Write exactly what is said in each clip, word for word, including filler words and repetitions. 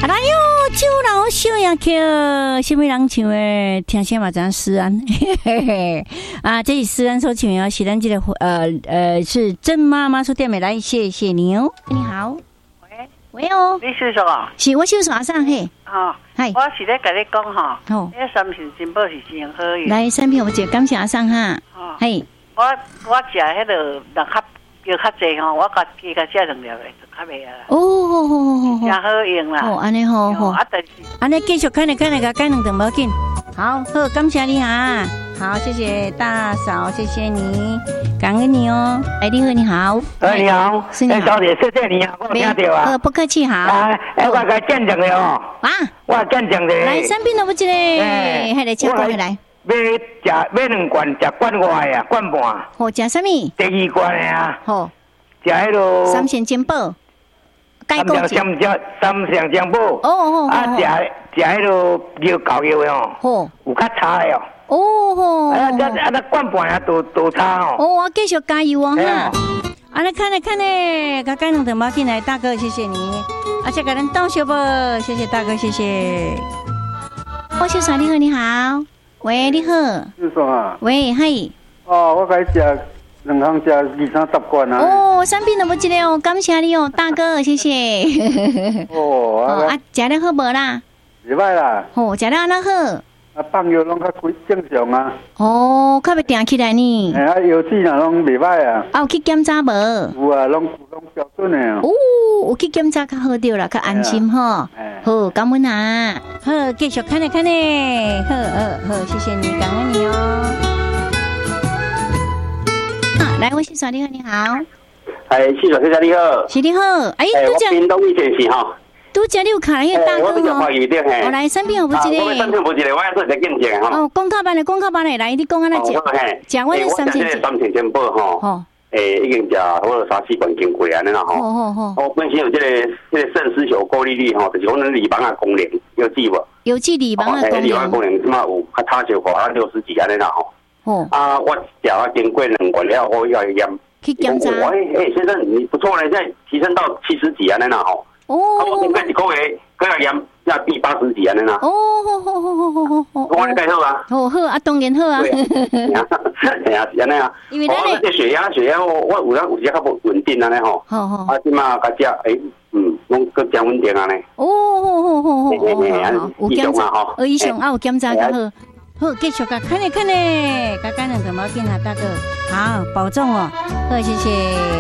啊来哟，酒楼小夜曲，什么人唱的？听声嘛，咱思安，嘿嘿嘿啊，这是思安所唱的，是咱这个呃呃是甄妈妈所点的，来谢谢你哦。你好， 喂喂哦， 你是什么？ 是我小阿上嘿， 哈， 嗨， 我是咧跟你讲哈， 好， 那三品金宝是真好用。 来三片我姐感谢阿上哈，嘿， 我我食迄个两盒叫较济吼，我家己甲食两粒的，就较袂啊。 哦，好好好好， 真好用啦。 哦，安尼好好， 啊，但是安尼继续看来看来，甲改两顿无要紧。好，好，感谢你啊，好，谢谢大嫂，谢谢你，感恩你哦。哎，你好，你好， 哎，你好， 是你好， 小姐，谢谢你啊，我听到啊。 呃，不客气，好。 啊，哎，我该见证的哦。 啊， 我见证的。 来，三品都不一个，还来请讲来。 要食买两罐，食罐外啊，罐半。 好，食什么？ 第二罐的啊。 好。 食迄落。 三鲜煎宝。 三香香蕉，三香煎宝。 哦哦哦。 啊，食食迄落牛膏药的哦。好。有较差的哦。 哦吼。 啊，这啊那罐半啊，都都差哦。 哦，我继续加油哦哈。啊，来看来看呢，刚刚两等包进来，大哥谢谢你，而且给人倒小不？谢谢大哥，谢谢。我小嫂你好，你好，喂，你好。 是什么？ 喂，嗨。 哦，我该食两行食二三十罐啊。 哦，三品都不一个哦，感谢你哦，大哥，谢谢。 哦， 哦啊，食了好无啦？ 袂歹啦。 哦，食了安那好？ 啊，放药拢较规正常啊。 哦，较要定起来呢。 哎啊，药剂若拢袂歹啊。 啊，有去检查无？ 有啊，拢拢标准的啊。 哦，有去检查较好着啦，较安心吼。好，感恩啊。好，继续看咧看咧。好，好，好，谢谢你，感恩你哦。啊，来，我是耍你好，你好。 哎，是耍先生你好。 是你好，哎， 我屏东以前是吼。 拄只你有卡迄个大哥哦， 我来三片有不一个， 我三片不一个，我要做一个见证吼。 哦，广告班的广告班的，来你讲安那讲，讲我的三千件，三千件宝吼。哦。诶，已经食我三四罐经过安尼啦吼。好好好。我本身有这个这个肾丝球过滤率吼，就是我们脂肪的功能，有记无？ 有记脂肪的功能。 脂肪功能起码有较差少个，啊六十几安尼啦吼。哦。啊，我食啊经过两罐了，我要验。 去检查。 哎哎，先生你不错嘞，现在提升到七十几安尼啦吼。哦，我应该一个月，个月验要第八十几安尼啦。哦，好好好好好好好，我你介好啊？ 好好啊，当然好啊。 系啊，是安尼啊。因为咱咧，这血压血压我我有咧有些较不稳定安尼吼。好好。啊，即马甲食诶，嗯，拢更加稳定安尼。哦，好好好好好。有检查吼， 呃，以上啊有检查较好。好，继续甲看咧看咧，甲干两个毛巾啊，大哥，好，保重哦。好，谢谢。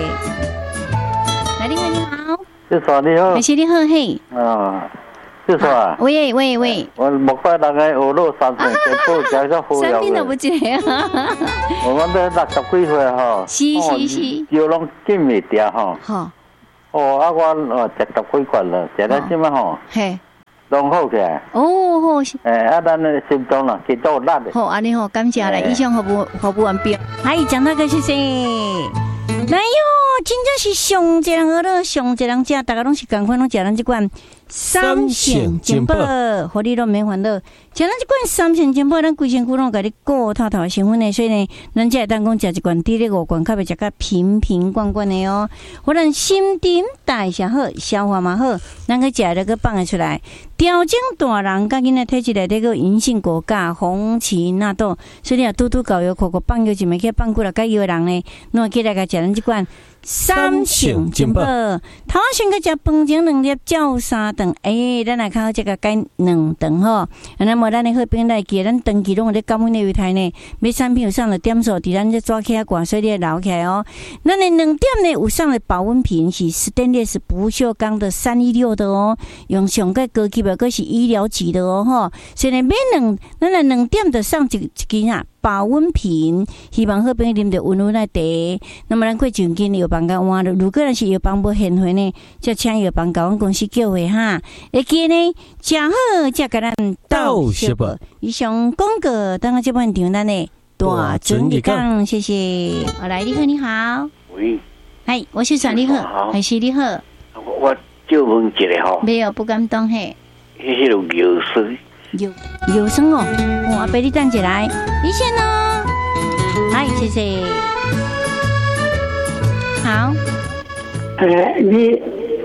来，你好，你好。 是说你好， 谢谢你好嘿。 啊，是说啊。 喂喂喂。 我目标大概五六三岁，全部加上好药。三品都不一个啊。 我们都六十几岁吼。 是是是。 药拢禁袂掉吼。 好。 哦，啊我哦食十几罐了，食到即马吼。嘿。拢好起来。哦好。诶，啊咱的心脏啦，肌肉力的。 好，安尼好，感谢啦，以上服务服务完毕。嗨，蒋大哥谢谢。来哟，真正是上一人喝了，上一人食，大家拢是共款，拢食咱这款三鲜煎宝，互你拢免烦恼。食咱这款三鲜煎宝，咱规身躯拢甲你顾透透成分的，所以呢，咱才会当讲食一罐，滴咧五罐，较袂食甲瓶瓶罐罐的哦。互咱心情代谢好，消化嘛好，咱去食了个放得出来。调整大人甲囡仔体质内底个银杏果苷、红芪纳豆，所以你啊拄拄搞药，口口放药就袂去放久了，甲药的人呢，侬起来甲食咱这款三鲜煎宝。头先甲食饭前两粒，照三顿，诶、欸，咱来较好食个改两顿吼。那么咱的好朋友来记，咱长期拢有咧高分的擂台呢，买产品有上了点数，伫咱这抓起来挂，所以你留起来哦。咱的两点呢有上的保温瓶是 stainless 不锈钢的三一六的哦，用上个高级的，个是医疗级的哦吼。所以呢买两，咱来两点就上一一支啊保温瓶，希望好朋友啉着温温的茶。那么咱过上间药房甲换了，如果咱是药房无现货呢，就请药房甲阮公司叫回哈。会记呢，食好才甲咱倒小宝。以上广告，当个这半场咱的大准日讲，谢谢。好来，你好，你好。 喂。 嗨，我是算你好，还是你好？ 我就问一下吼。 没有，不敢当嘿。 迄种药水。 有有声哦，我阿伯你站起来，一线哦，嗨，谢谢，好， 呃，你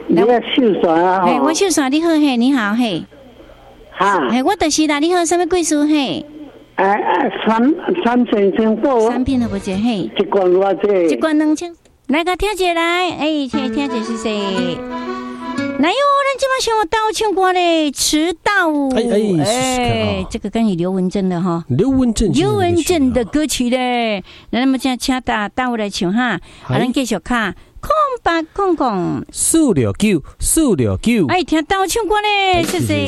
你要秀耍啊！ 嘿，我秀耍，你好嘿，你好嘿。 哈， 嘿，我就是啦，你好，什么贵书嘿？ 哎哎，三三千千多。 三片都不接嘿。 一罐多少？ 一罐两千。来个听姐来，哎，听听姐是谁？来哟，咱今晚想我倒唱歌嘞，迟到。 哎哎哎，这个跟你刘文正的哈， 刘文正， 刘文正的歌曲嘞。那么这请大大伙来唱哈，啊，咱继续看空白空空。 四六九，四六九。 哎，听倒唱歌嘞，谢谢。